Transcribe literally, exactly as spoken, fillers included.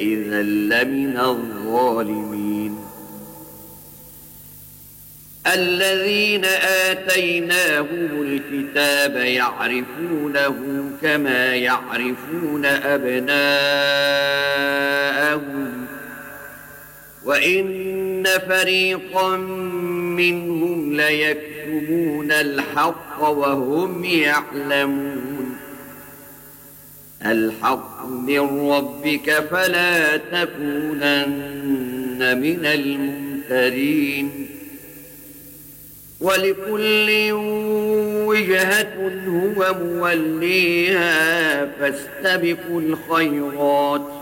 إذا لمن الظالمين. الذين آتيناهم الكتاب يعرفونه كما يعرفون أبناءهم وإن فريقا منهم ليكتمون الحق وهم يعلمون. الحق من ربك فلا تكونن من الممترين. ولكل وجهة هو موليها فاستبقوا الخيرات